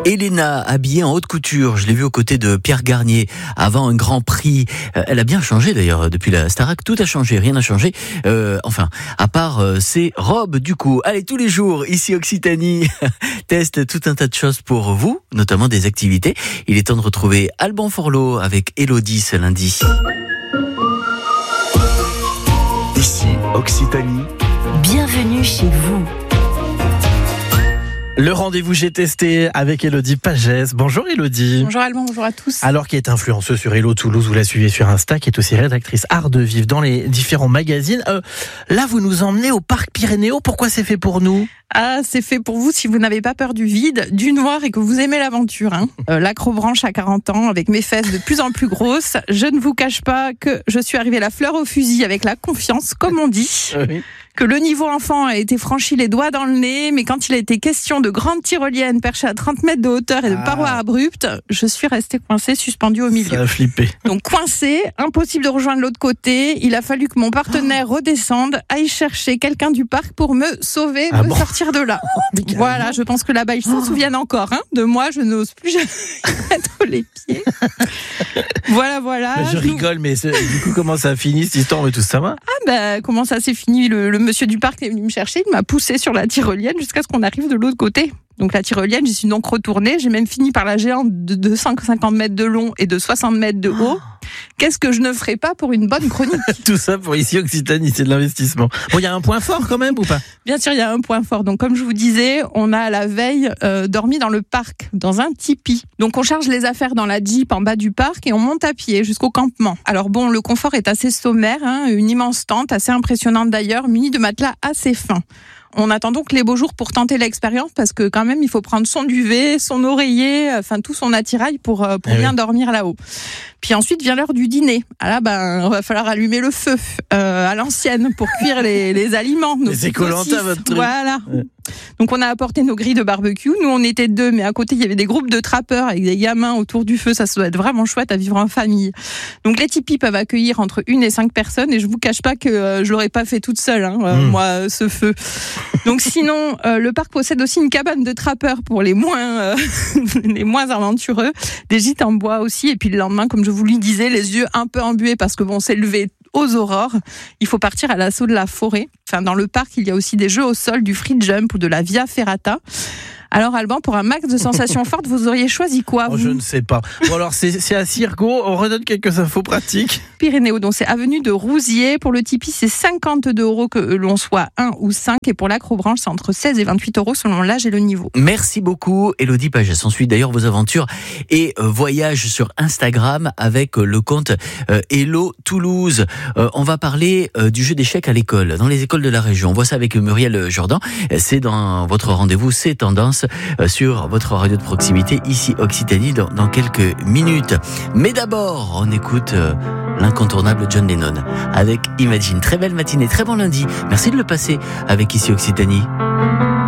Elena, habillée en haute couture, je l'ai vue aux côtés de Pierre Garnier avant un Grand Prix. Elle a bien changé d'ailleurs depuis la Starac, tout a changé, rien n'a changé. Enfin, à part ses robes du coup. Allez, tous les jours, ici Occitanie, teste tout un tas de choses pour vous, notamment des activités. Il est temps de retrouver Alban Forlot avec Élodie ce lundi. Ici Occitanie. Bienvenue chez vous. Le rendez-vous j'ai testé avec Élodie Pagès. Bonjour Élodie. Bonjour Alban, bonjour à tous. Alors qui est influenceuse sur Hello Toulouse, vous la suivez sur Insta, qui est aussi rédactrice art de vivre dans les différents magazines. Là vous nous emmenez au parc Pyrénéo, pourquoi c'est fait pour nous ? Ah, c'est fait pour vous si vous n'avez pas peur du vide, du noir et que vous aimez l'aventure. L'acrobranche à 40 ans, avec mes fesses de plus en plus grosses. Je ne vous cache pas que je suis arrivée la fleur au fusil avec la confiance, comme on dit. Oui. Que le niveau enfant a été franchi les doigts dans le nez, mais quand il a été question de grandes tyroliennes perchées à 30 mètres de hauteur et de parois abruptes, je suis restée coincée, suspendue au milieu. Ça a flippé. Donc coincée, impossible de rejoindre l'autre côté, il a fallu que mon partenaire redescende, aille chercher quelqu'un du parc pour me sauver, sortir de là. Voilà, je pense que là-bas ils s'en souviennent encore de moi, je n'ose plus jamais mettre les pieds. Voilà. Mais je rigole, mais du coup comment ça a fini cette histoire, mais tout ça va ? Comment ça s'est fini, le monsieur du parc est venu me chercher, il m'a poussé sur la tyrolienne jusqu'à ce qu'on arrive de l'autre côté. Donc la tyrolienne, j'y suis donc retournée, j'ai même fini par la géante de 250 mètres de long et de 60 mètres de haut. Qu'est-ce que je ne ferais pas pour une bonne chronique ? Tout ça pour ici Occitanie, c'est de l'investissement. Bon, il y a un point fort quand même ou pas ? Bien sûr, il y a un point fort. Donc comme je vous disais, on a la veille dormi dans le parc, dans un tipi. Donc on charge les affaires dans la Jeep en bas du parc et on monte à pied jusqu'au campement. Alors bon, le confort est assez sommaire, une immense tente, assez impressionnante d'ailleurs, munie de matelas assez fins. On attend donc les beaux jours pour tenter l'expérience parce que quand même il faut prendre son duvet, son oreiller, enfin tout son attirail pour bien dormir là-haut. Puis ensuite vient l'heure du dîner. Ah là, va falloir allumer le feu à l'ancienne pour cuire les aliments. Mais c'est Koh-Lanta votre truc. Voilà. Ouais. Donc on a apporté nos grilles de barbecue. Nous on était 2, mais à côté il y avait des groupes de trappeurs avec des gamins autour du feu. Ça doit être vraiment chouette à vivre en famille. Donc les tipis peuvent accueillir entre 1 et 5 personnes et je vous cache pas que je l'aurais pas fait toute seule, moi ce feu. Donc sinon le parc possède aussi une cabane de trappeurs pour les moins aventureux, des gîtes en bois aussi, et puis le lendemain, comme je vous le disais, les yeux un peu embués parce que c'est levé aux aurores, il faut partir à l'assaut de la forêt. Enfin, dans le parc, il y a aussi des jeux au sol, du free jump ou de la via ferrata. Alors Alban, pour un max de sensations fortes, vous auriez choisi quoi vous ? Je ne sais pas. Bon alors c'est à Cirgo, on redonne quelques infos pratiques. Pyrénéo, donc c'est avenue de Rousier. Pour le tipi, c'est 52 € que l'on soit 1 ou 5. Et pour l'acrobranche, c'est entre 16 et 28 € selon l'âge et le niveau. Merci beaucoup Élodie Pagès. On suit d'ailleurs vos aventures et voyages sur Instagram avec le compte Hello Toulouse. On va parler du jeu d'échecs à l'école, dans les écoles de la région. On voit ça avec Muriel Jordan. C'est dans votre rendez-vous, c'est tendance sur votre radio de proximité, ici Occitanie, dans quelques minutes. Mais d'abord, on écoute l'incontournable John Lennon avec Imagine. Très belle matinée, très bon lundi. Merci de le passer avec ici Occitanie.